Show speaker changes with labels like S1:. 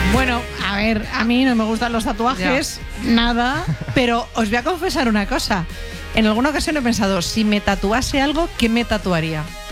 S1: Bueno, a ver, a mí no me gustan los tatuajes, nada, pero os voy a confesar una cosa. En alguna ocasión he pensado, si me tatuase algo, ¿qué me tatuaría?